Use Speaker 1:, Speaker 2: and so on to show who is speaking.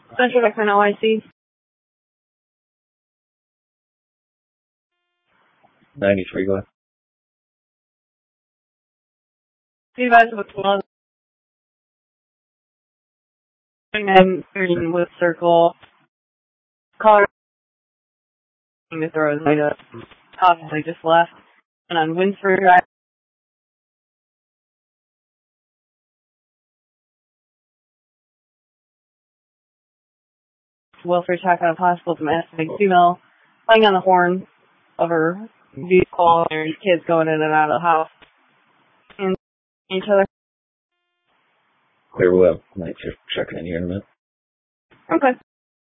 Speaker 1: Central Exxon OIC.
Speaker 2: 93, go ahead.
Speaker 1: You guys with one and with Circle. Caller to throw his light up. Possibly just left. And on Winsford Drive. Welfare check on a possible domestic female playing on the horn of her vehicle. There's kids going in and out of the house. And each other.
Speaker 2: Clear, we'll have night shift checking in here in a minute.
Speaker 1: Okay.